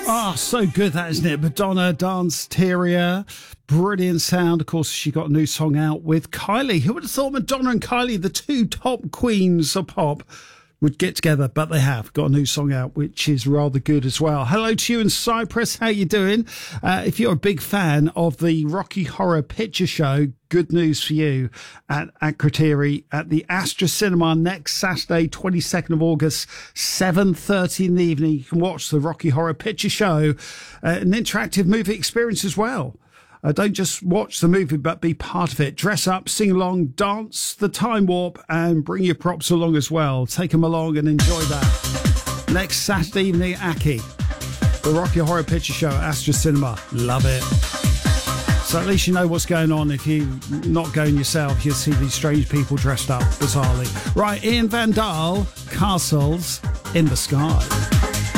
Oh, so good, that, isn't it? Madonna, Dance Teria, brilliant sound. Of course, she got a new song out with Kylie. Who would have thought Madonna and Kylie, the two top queens of pop, would get together? But they have got a new song out, which is rather good as well. Hello to you in Cyprus. How you doing? If you're a big fan of the Rocky Horror Picture Show, good news for you at Akrotiri at the Astra Cinema next Saturday, 22nd of August, 7:30 in the evening. You can watch the Rocky Horror Picture Show, an interactive movie experience as well. Don't just watch the movie, but be part of it. Dress up, sing along, dance the time warp, and bring your props along as well. Take them along and enjoy that. Next Saturday evening at Aki, the Rocky Horror Picture Show at Astra Cinema. Love it. So at least you know what's going on. If you're not going yourself, you'll see these strange people dressed up bizarrely. Right, Ian Van Dahl, Castles in the Sky.